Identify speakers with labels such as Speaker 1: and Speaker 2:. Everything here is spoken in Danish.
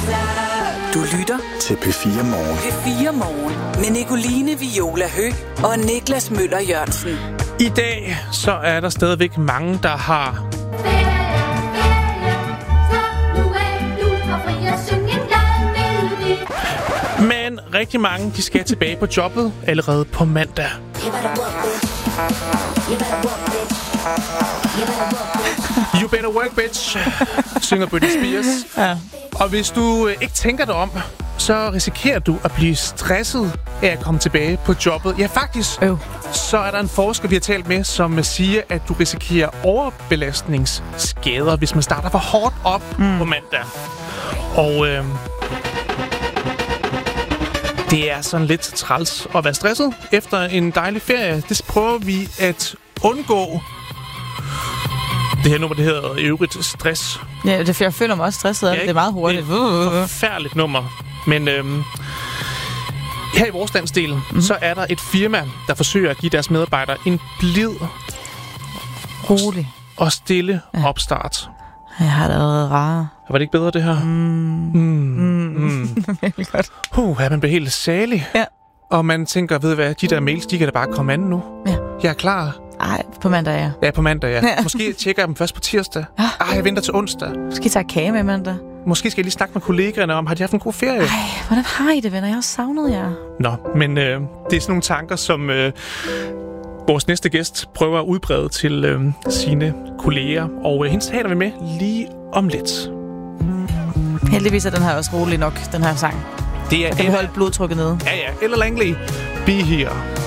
Speaker 1: Du lytter
Speaker 2: til P4 Morgen.
Speaker 1: P4 Morgen med Nicoline Viola Høgh og Niklas Møller Jørgensen.
Speaker 3: I dag så er der stadigvæk mange, der har men rigtig mange, de skal tilbage på jobbet allerede på mandag. You better work, bitch, synger Britney Spears.
Speaker 4: Ja.
Speaker 3: Og hvis du ikke tænker dig om, så risikerer du at blive stresset af at komme tilbage på jobbet. Ja, faktisk, så er der en forsker, vi har talt med, som siger, at du risikerer overbelastningsskader, hvis man starter for hårdt op på mandag. Og det er sådan lidt træls at være stresset efter en dejlig ferie. Det prøver vi at undgå. Det her nummer, det hedder i øvrigt Stress.
Speaker 4: Ja, jeg føler mig også stresset af det. Det er meget hurtigt.
Speaker 3: Det er et forfærdeligt nummer. Men her i vores landsdel, så er der et firma, der forsøger at give deres medarbejdere en blid,
Speaker 4: rolig
Speaker 3: og stille opstart.
Speaker 4: Jeg har det allerede rare.
Speaker 3: Var det ikke bedre, det her?
Speaker 4: Virkelig godt.
Speaker 3: Man bliver helt salig.
Speaker 4: Ja.
Speaker 3: Og man tænker, ved hvad, de der mails, de kan da bare komme an nu.
Speaker 4: Ja.
Speaker 3: Jeg er klar.
Speaker 4: Ej, på mandag, ja.
Speaker 3: Ja, på mandag, ja. Måske tjekker jeg dem først på tirsdag. Jeg venter til onsdag.
Speaker 4: Måske tager kage med mandag.
Speaker 3: Måske skal jeg lige snakke med kollegaerne om, har de haft en god ferie?
Speaker 4: Ej, hvordan har I det, venner? Jeg har savnet jer.
Speaker 3: Nå, men det er sådan nogle tanker, som vores næste gæst prøver at udbrede til sine kolleger. Og hende taler vi med lige om lidt.
Speaker 4: Heldigvis er den her også rolig nok, den her sang.
Speaker 3: Det er
Speaker 4: kan vi holde blodtrykket nede.
Speaker 3: Ja, Ella Langley. Be Here.